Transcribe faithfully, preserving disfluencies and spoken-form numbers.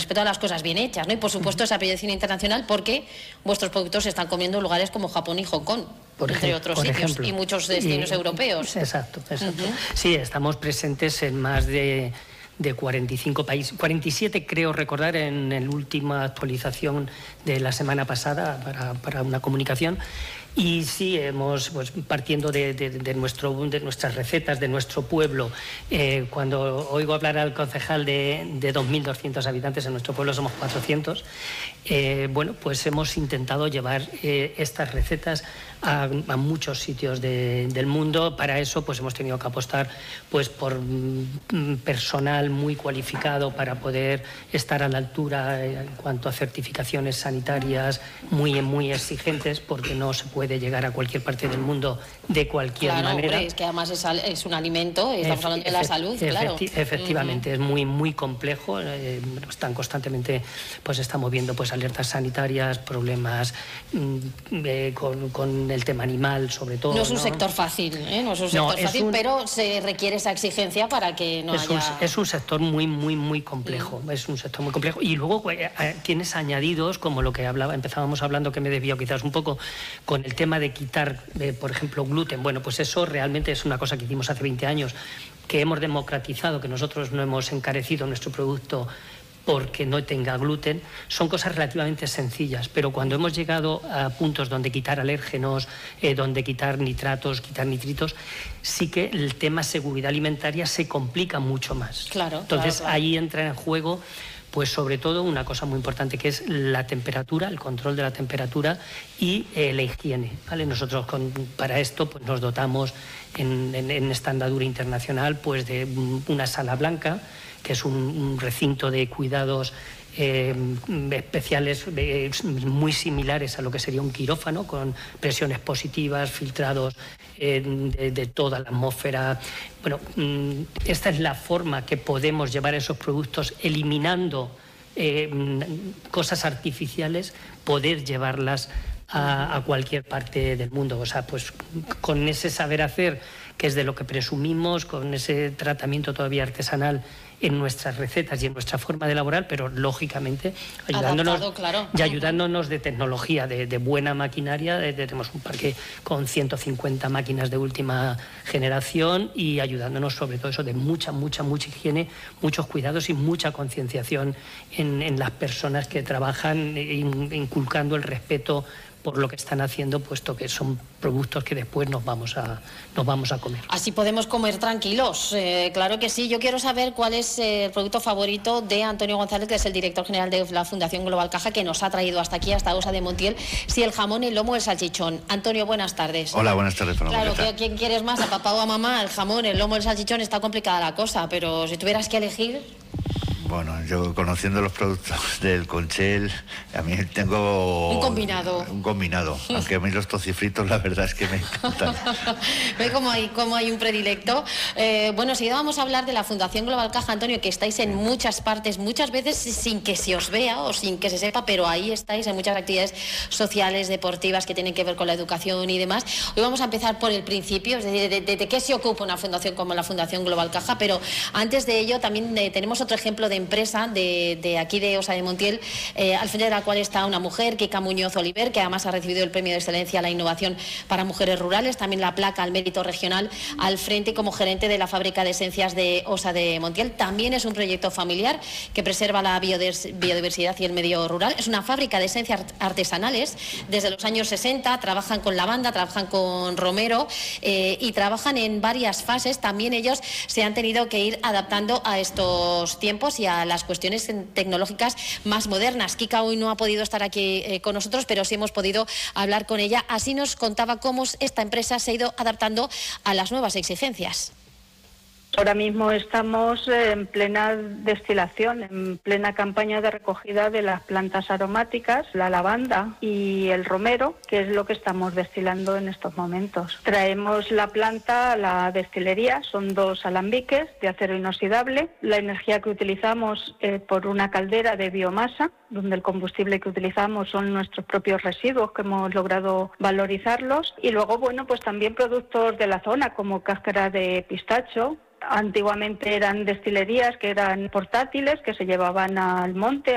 respeto a las cosas bien hechas, ¿no? Y por supuesto esa proyección internacional, porque vuestros productos se están comiendo en lugares como Japón y Hong Kong, por entre ejemplo, otros por sitios, ejemplo. y muchos destinos y, europeos. Exacto, exacto. Uh-huh. Sí, estamos presentes en más de... de cuarenta y cinco países, cuarenta y siete creo recordar en la última actualización de la semana pasada para, para una comunicación. Y sí, hemos, pues, partiendo de, de, de, nuestro, de nuestras recetas, de nuestro pueblo, eh, cuando oigo hablar al concejal de, de dos mil doscientos habitantes, en nuestro pueblo somos cuatrocientos, eh, bueno, pues hemos intentado llevar eh, estas recetas a, a muchos sitios de, del mundo. Para eso pues hemos tenido que apostar pues por mm, personal muy cualificado para poder estar a la altura en cuanto a certificaciones sanitarias muy, muy exigentes, porque no se puede de llegar a cualquier parte del mundo de cualquier claro, manera. Hombre, es que además es, es un alimento, estamos hablando de la salud, efecti claro. Efectivamente, uh-huh. es muy muy complejo, eh, están constantemente, pues estamos viendo pues alertas sanitarias, problemas eh, con, con el tema animal, sobre todo. No es un ¿no? sector fácil, ¿eh? no es un sector no, fácil, un, pero se requiere esa exigencia para que no es haya... Un, es un sector muy, muy, muy complejo, uh-huh. es un sector muy complejo. Y luego eh, tienes añadidos, como lo que hablaba, empezábamos hablando, que me desvío quizás un poco, con el tema de quitar, eh, por ejemplo, gluten. Bueno, pues eso realmente es una cosa que hicimos hace veinte años, que hemos democratizado, que nosotros no hemos encarecido nuestro producto porque no tenga gluten. Son cosas relativamente sencillas, pero cuando hemos llegado a puntos donde quitar alérgenos, eh, donde quitar nitratos, quitar nitritos, sí que el tema seguridad alimentaria se complica mucho más. Claro, Entonces claro, claro. ahí entra en juego pues sobre todo una cosa muy importante, que es la temperatura, el control de la temperatura y eh, la higiene, ¿vale? Nosotros con, para esto pues nos dotamos en, en, en esta andadura internacional pues de una sala blanca, que es un, un recinto de cuidados eh, especiales eh, muy similares a lo que sería un quirófano, con presiones positivas, filtrados eh, de, de toda la atmósfera. Bueno, esta es la forma que podemos llevar esos productos, eliminando eh, cosas artificiales, poder llevarlas a, a cualquier parte del mundo. O sea, pues con ese saber hacer, que es de lo que presumimos, con ese tratamiento todavía artesanal en nuestras recetas y en nuestra forma de elaborar, pero lógicamente ayudándonos, Adaptado, claro. y ayudándonos de tecnología, de, de buena maquinaria. De, de, tenemos un parque con ciento cincuenta máquinas de última generación y ayudándonos sobre todo eso de mucha, mucha, mucha higiene, muchos cuidados y mucha concienciación en, en las personas que trabajan, in, inculcando el respeto por lo que están haciendo, puesto que son productos que después nos vamos a, nos vamos a comer. Así podemos comer tranquilos, eh, claro que sí. Yo quiero saber cuál es eh, el producto favorito de Antonio González, que es el director general de la Fundación Global Caja, que nos ha traído hasta aquí, hasta Osa de Montiel, si el jamón, el lomo, el salchichón. Antonio, buenas tardes. Hola, buenas tardes. Claro, ¿a quién quieres más? ¿A papá o a mamá? El jamón, el lomo, el salchichón, está complicada la cosa, pero si tuvieras que elegir... Bueno, yo conociendo los productos del Conchel, a mí tengo... Un combinado. Un combinado, aunque a mí los tocifritos la verdad es que me encantan. ¿Ve cómo hay, cómo hay un predilecto? Eh, bueno, si vamos a hablar de la Fundación Global Caja, Antonio, que estáis en muchas partes, muchas veces sin que se os vea o sin que se sepa, pero ahí estáis en muchas actividades sociales, deportivas, que tienen que ver con la educación y demás. Hoy vamos a empezar por el principio, es decir, de, de, de qué se ocupa una fundación como la Fundación Global Caja, pero antes de ello también eh, tenemos otro ejemplo de empresa de, de aquí de Osa de Montiel, eh, al frente de la cual está una mujer, Kika Muñoz Oliver, que además ha recibido el Premio de Excelencia a la Innovación para Mujeres Rurales, también la placa al Mérito Regional al frente como gerente de la fábrica de esencias de Osa de Montiel. También es un proyecto familiar que preserva la biodiversidad y el medio rural. Es una fábrica de esencias artesanales desde los años sesenta, trabajan con lavanda, trabajan con romero eh, y trabajan en varias fases. También ellos se han tenido que ir adaptando a estos tiempos y a las cuestiones tecnológicas más modernas. Kika hoy no ha podido estar aquí eh, con nosotros, pero sí hemos podido hablar con ella. Así nos contaba cómo esta empresa se ha ido adaptando a las nuevas exigencias. Ahora mismo estamos en plena destilación, en plena campaña de recogida de las plantas aromáticas, la lavanda y el romero, que es lo que estamos destilando en estos momentos. Traemos la planta a la destilería, son dos alambiques de acero inoxidable. La energía que utilizamos es por una caldera de biomasa, donde el combustible que utilizamos son nuestros propios residuos, que hemos logrado valorizarlos. Y luego, bueno, pues también productos de la zona, como cáscara de pistacho. Antiguamente eran destilerías que eran portátiles, que se llevaban al monte,